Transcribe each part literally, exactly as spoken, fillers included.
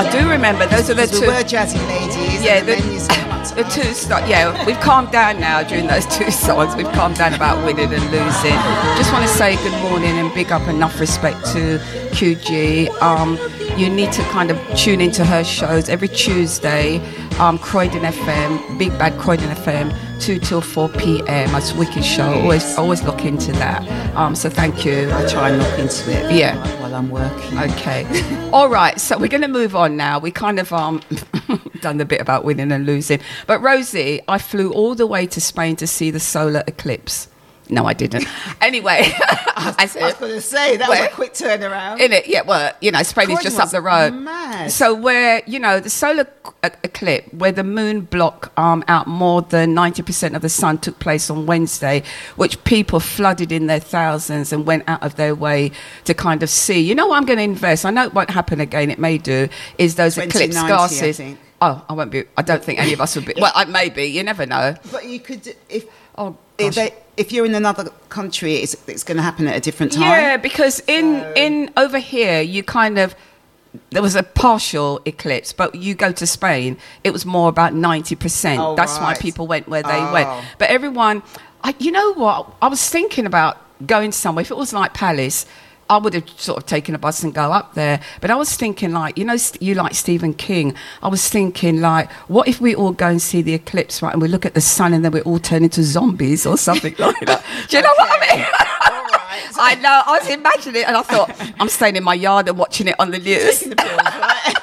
I do remember. Those are the two. We were jazzy ladies. Yeah, and the, then you said, the two. St- yeah, we've calmed down now during those two songs. We've calmed down about winning and losing. Just want to say good morning and big up enough respect to Q G. Um, you need to kind of tune into her shows every Tuesday. Um, Croydon F M, Big Bad Croydon F M, two till four p.m. It's a wicked show. Always, always look into that. Um, so thank you. I try and look into it. Yeah. While I'm working. Okay. All right. So we're going to move on now. We kind of um done the bit about winning and losing. But Rosie, I flew all the way to Spain to see the solar eclipse. No, I didn't. Anyway, I was, I was going to say that well, was a quick turnaround. In it, yeah. Well, you know, Spain is just up the road. Mad. So where you know the solar eclipse, where the moon blocked um, out more than ninety percent of the sun, took place on Wednesday, which people flooded in their thousands and went out of their way to kind of see. You know what I'm going to invest? I know it won't happen again. It may do. Is those eclipse glasses? I oh, I won't be. I don't think any of us will be. Well, I maybe. You never know. But you could if. Oh. If, they, if you're in another country, it's, it's going to happen at a different time. Yeah, because in so. in over here, you kind of there was a partial eclipse, but you go to Spain, it was more about ninety percent. Oh, That's right. why people went where they oh. went. But everyone, I, you know what? I was thinking about going somewhere. If it was like Palace, I would have sort of taken a bus and go up there. But I was thinking, like, you know, you like Stephen King. I was thinking, like, what if we all go and see the eclipse, right? And we look at the sun and then we all turn into zombies or something like that. Do you know okay. what I mean? All right. I know. I was imagining it and I thought, I'm staying in my yard and watching it on the news. Taking the pills, right?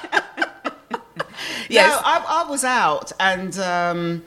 Yes. No, I, I was out and... Um,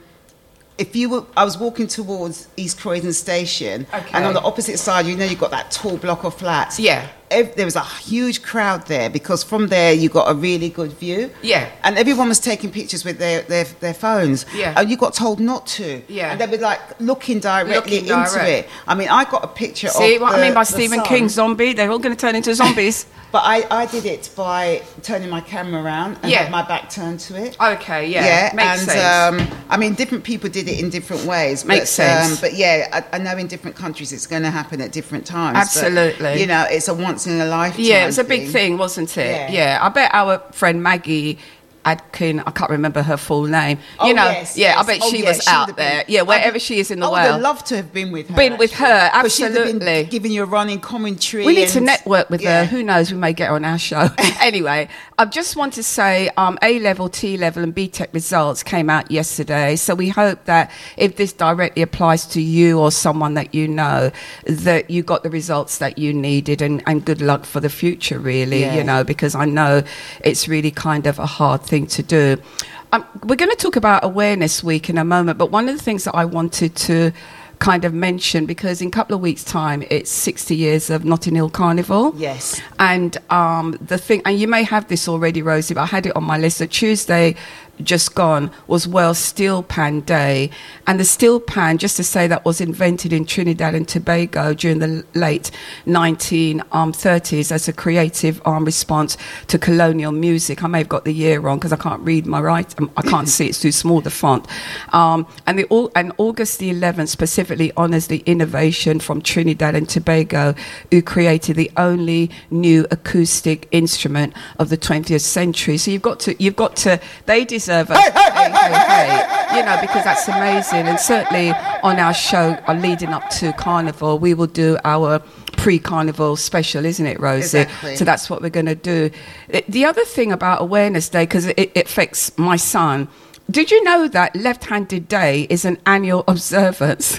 If you were, I was walking towards East Croydon Station, okay. and on the opposite side, you know, you've got that tall block of flats. Yeah. Ev- there was a huge crowd there because from there you got a really good view. Yeah. And everyone was taking pictures with their, their, their phones. Yeah. And you got told not to. Yeah. And they were like looking directly Looking into direct. it. I mean, I got a picture See of what the, I mean by the Stephen sun. King zombie? They're all going to turn into zombies. But I, I did it by turning my camera around and Yeah. had my back turned to it. Okay, yeah. Yeah, Makes and sense. Um, I mean, different people did it in different ways. Makes but, sense. Um, but yeah, I, I know in different countries it's going to happen at different times. Absolutely. But, you know, it's a once in a lifetime. Yeah, it was a big thing. thing, wasn't it? Yeah. Yeah. I bet our friend Maggie Adkin, I can't remember her full name. Oh, you know, yes, yeah, yes. I bet Oh, she yeah, was she out would have been- there. Yeah, wherever I'd- she is in the I would world. have loved to have been with her. Been with actually. her, 'Cause she'd have absolutely. been giving you a running commentary. We need to and- network with yeah. her. Who knows? We may get her on our show. Anyway, I just want to say um, A-level, T-level and B-Tech results came out yesterday. So we hope that if this directly applies to you or someone that you know, that you got the results that you needed and, and good luck for the future, really, Yeah. you know, because I know it's really kind of a hard thing to do. Um, we're going to talk about Awareness Week in a moment, but one of the things that I wanted to kind of mention, because in a couple of weeks' time, it's sixty years of Notting Hill Carnival. Yes. And um, the thing, and you may have this already, Rosie, but I had it on my list. So Tuesday, just gone, was World Steel Pan Day. And the steel pan, just to say, that was invented in Trinidad and Tobago during the late nineteen thirties as a creative um, response to colonial music. I may have got the year wrong because I can't read my right. Um, I can't see, it's too small, the font. Um, and, the, and August the eleventh specifically honours the innovation from Trinidad and Tobago, who created the only new acoustic instrument of the twentieth century. So you've got to, you've got to, they deserve a hey, hey, hey, hey, you know, because that's amazing. And certainly on our show, uh, leading up to Carnival, we will do our pre-Carnival special, isn't it, Rosie? Exactly. So that's what we're going to do. The other thing about Awareness Day, because it, it affects my son, did you know that Left-Handed Day is an annual observance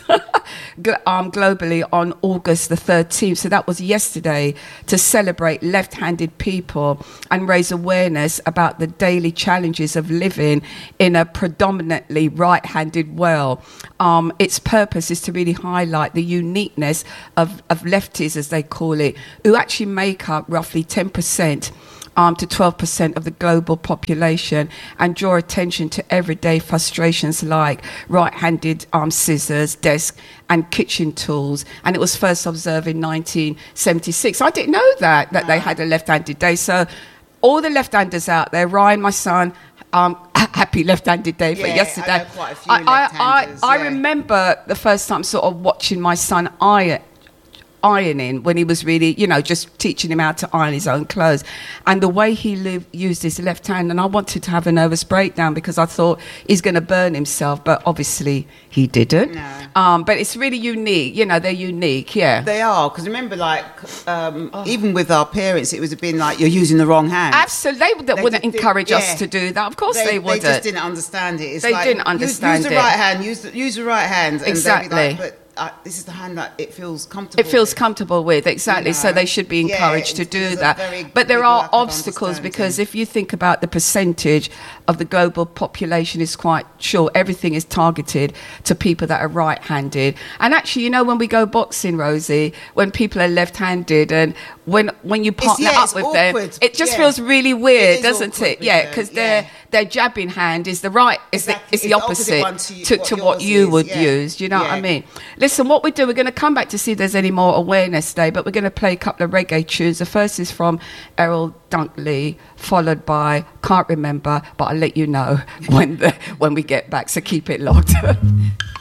um, globally on August the thirteenth? So that was yesterday, to celebrate left-handed people and raise awareness about the daily challenges of living in a predominantly right-handed world. Um, its purpose is to really highlight the uniqueness of, of lefties, as they call it, who actually make up roughly ten percent Um, to twelve percent of the global population, and draw attention to everyday frustrations like right-handed um, scissors, desk and kitchen tools. And it was first observed in nineteen seventy-six. I didn't know that, that they had a left-handed day. So all the left-handers out there, Ryan, my son, um, happy left-handed day for Yeah, yesterday. I know quite a few I, I, I, left-handers, I yeah. remember the first time sort of watching my son iron, ironing when he was really, you know, just teaching him how to iron his own clothes. And the way he lived, used his left hand, and I wanted to have a nervous breakdown because I thought he's going to burn himself, but obviously he didn't. No. Um, but it's really unique, you know, they're unique, yeah. They are, because remember, like, um, oh. even with our parents, it was been like, you're using the wrong hand. Absolutely, they, they wouldn't encourage did, us yeah. to do that. Of course they, they wouldn't. They just didn't understand it. It's they like, didn't understand use, use the it. right hand, use the, use the right hand. And exactly. They'd be like, but uh, this is the hand that it feels comfortable It feels with. comfortable with, exactly. You know? So they should be encouraged yeah, to do a that. But there are obstacles because if you think about the percentage of the global population is quite short. Everything is targeted to people that are right-handed. And actually, you know, when we go boxing, Rosie, when people are left-handed and when when you partner yeah, up with awkward. them, it just yeah. feels really weird, it doesn't it? Yeah, because yeah. their their jabbing hand is the right, is exactly. the, is the it's opposite, opposite to, to, to what, what you is. would yeah. use. You know yeah. what I mean? Listen, what we do, we're going to come back to see if there's any more awareness day, but we're going to play a couple of reggae tunes. The first is from Errol Dunkley, followed by Can't Remember, but I'll let you know when the, when we get back, so keep it locked.